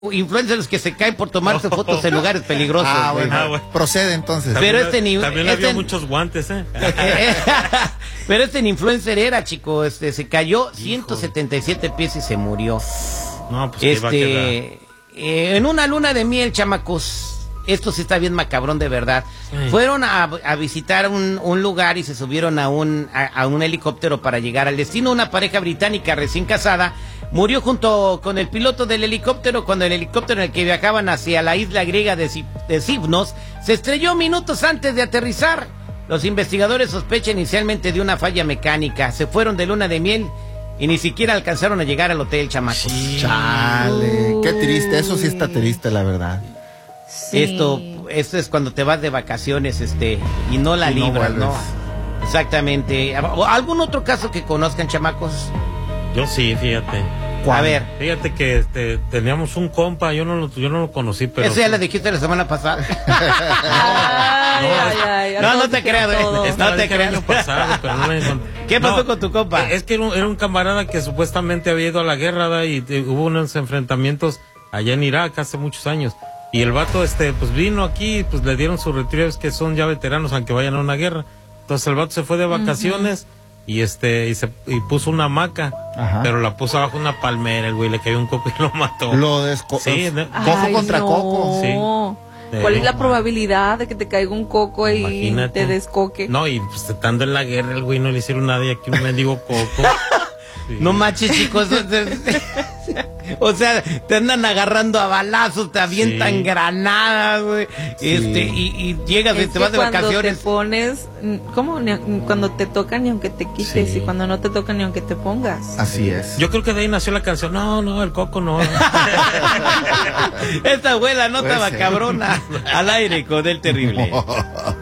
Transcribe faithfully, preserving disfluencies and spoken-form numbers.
influencers que se caen por tomarse oh, fotos en lugares peligrosos. Ah, bueno, ah, bueno. Procede entonces. También, pero este ni también este, había muchos guantes, ¿eh? Pero este influencer era, chico, este se cayó Hijo. ciento setenta y siete pies y se murió. No, pues este, iba a quedar. Eh, en una luna de miel, chamacos. Esto sí está bien macabrón de verdad. Sí. Fueron a, a visitar un, un lugar y se subieron a un, a, a un helicóptero para llegar al destino. Una pareja británica recién casada murió junto con el piloto del helicóptero cuando el helicóptero en el que viajaban hacia la isla griega de, de Sifnos se estrelló minutos antes de aterrizar. Los investigadores sospechan inicialmente de una falla mecánica. Se fueron de luna de miel y ni siquiera alcanzaron a llegar al hotel, chamacos. Sí. Chale, qué triste, eso sí está triste, la verdad. Sí. Esto, esto es cuando te vas de vacaciones, este, y no la y libras, ¿no? ¿no? Exactamente. ¿Algún otro caso que conozcan, chamacos? Yo sí, fíjate. ¿Cuál? A ver. Fíjate que este, teníamos un compa, yo no lo, yo no lo conocí, pero... Ese ya lo dijiste la semana pasada. ay, no, ay, ay, no, no te creas, no, no te creas. Pasado, pero no le ¿Qué pasó no, con tu compa? Es que era un, era un camarada que supuestamente había ido a la guerra, ¿da? Y te, hubo unos enfrentamientos allá en Irak hace muchos años. Y el vato, este, pues vino aquí, pues le dieron sus retiros, que son ya veteranos, aunque vayan a una guerra. Entonces el vato se fue de vacaciones uh-huh. y este, y se, y puso una hamaca, Ajá. pero la puso abajo una palmera, el güey le cayó un coco y lo mató. Lo desco... Sí, de... coco Ay, contra no. coco. Sí. ¿Cuál es la probabilidad de que te caiga un coco y Imagínate. te descoque? No, y pues estando en la guerra, el güey no le hicieron nada y aquí un mendigo coco. Sí. No manches, chicos. O sea, te andan agarrando a balazos, te avientan sí. granadas, güey. Sí. Este, y, y llegas y te vas de vacaciones. Te pones, ¿cómo? Ni, cuando te tocan ni aunque te quites, sí. y cuando no te tocan ni aunque te pongas. Así es. Yo creo que de ahí nació la canción. No, no, el coco no. Esta abuela no estaba cabrona. Al aire con el terrible.